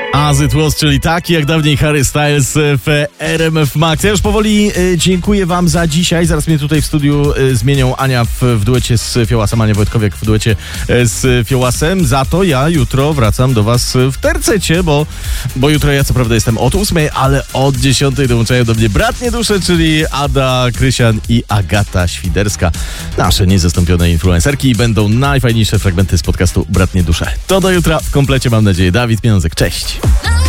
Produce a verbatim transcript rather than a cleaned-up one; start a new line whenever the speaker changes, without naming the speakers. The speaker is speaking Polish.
As It Was, czyli taki jak dawniej Harry Styles w R M F Max. Ja już powoli y, dziękuję wam za dzisiaj. Zaraz mnie tutaj w studiu y, zmienią Ania w, w duecie z Fiołasem, Ania Wojtkowiak w duecie y, z Fiołasem. Za to ja jutro wracam do was w tercecie, bo, bo jutro ja co prawda jestem od ósmej, ale od dziesiątej dołączają do mnie bratnie dusze, czyli Ada Krysian i Agata Świderska. Nasze niezastąpione influencerki i będą najfajniejsze fragmenty z podcastu Bratnie Dusze. To do jutra w komplecie, mam nadzieję. Dawid Miązek, cześć.